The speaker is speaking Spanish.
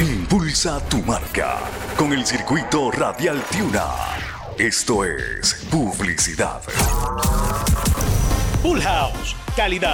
Impulsa tu marca con el circuito Radial Tiuna. Esto es publicidad. Full House, calidad,